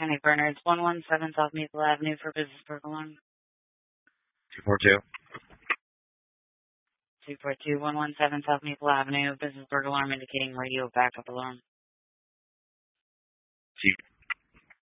County Bernards, 117 South Maple Avenue for business burglar alarm. 242. 242 117 South Maple Avenue, business burglar alarm indicating radio backup alarm. Chief.